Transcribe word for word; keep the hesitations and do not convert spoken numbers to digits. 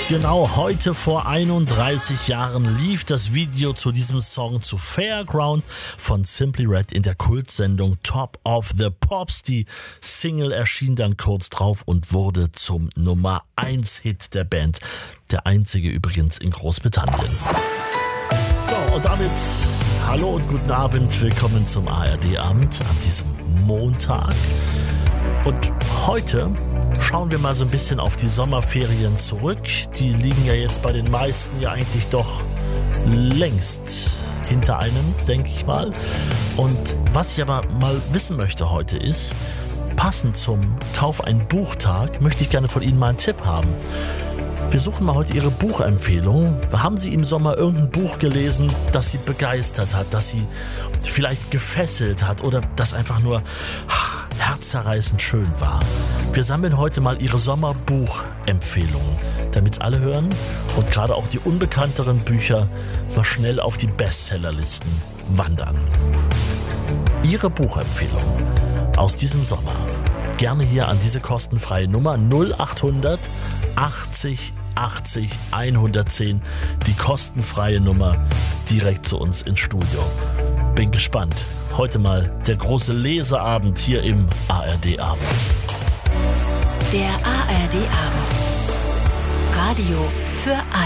Genau, heute vor einunddreißig Jahren lief das Video zu diesem Song zu Fairground von Simply Red in der Kultsendung Top of the Pops. Die Single erschien dann kurz drauf und wurde zum Nummer eins Hit der Band. Der einzige übrigens in Großbritannien. So, und damit hallo und guten Abend. Willkommen zum A R D-Abend an diesem Montag. Und heute schauen wir mal so ein bisschen auf die Sommerferien zurück. Die liegen ja jetzt bei den meisten ja eigentlich doch längst hinter einem, denke ich mal. Und was ich aber mal wissen möchte heute ist, passend zum Kauf ein Buchtag möchte ich gerne von Ihnen mal einen Tipp haben. Wir suchen mal heute Ihre Buchempfehlung. Haben Sie im Sommer irgendein Buch gelesen, das Sie begeistert hat, das Sie vielleicht gefesselt hat oder das einfach nur herzzerreißend schön war? Wir sammeln heute mal Ihre Sommerbuchempfehlungen, damit es alle hören und gerade auch die unbekannteren Bücher mal schnell auf die Bestsellerlisten wandern. Ihre Buchempfehlung aus diesem Sommer. Gerne hier an diese kostenfreie Nummer null achthundert achtzig achtzig hundertzehn, die kostenfreie Nummer direkt zu uns ins Studio. Bin gespannt. Heute mal der große Leseabend hier im A R D-Abend. Der A R D-Abend. Radio für alle.